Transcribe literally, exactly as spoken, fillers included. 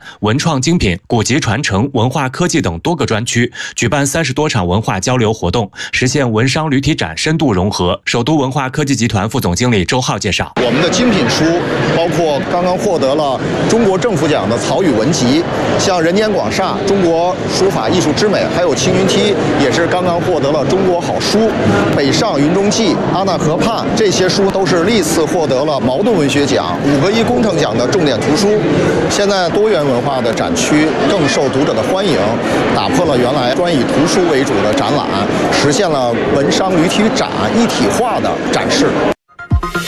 文创精品、古籍传承、文化科技等多个专区，举办三十多场文化交流活动，实现文商旅体展深度融合。首都文化科技集团副总经理周浩介绍， 我们的精品书包括刚刚获得了中国政府奖的草语文集，像《人间广厦》、中国书法艺术之美，还有《青云梯》也是刚刚获得了中国好书，《北上云中记》、《阿那河畔》这些书都是历次获得了茅盾文学奖、五个一工程奖的重点图书。现在多元文化的展区更受读者的欢迎，打破了原来专以图书为主的展览，实现了文商旅体展一体化的展示。